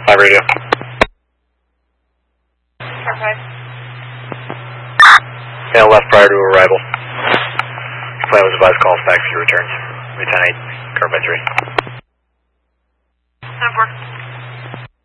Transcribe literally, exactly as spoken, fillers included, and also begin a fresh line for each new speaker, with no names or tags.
Five radio.
Car five.
Tail left prior to arrival. Plan was advised calls back for your returns. Return eight, car by three.
Ten four.